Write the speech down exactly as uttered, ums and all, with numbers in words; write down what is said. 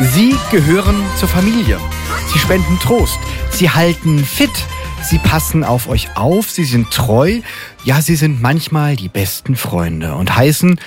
Sie gehören zur Familie. Sie spenden Trost. Sie halten fit. Sie passen auf euch auf. Sie sind treu. Ja, sie sind manchmal die besten Freunde und heißen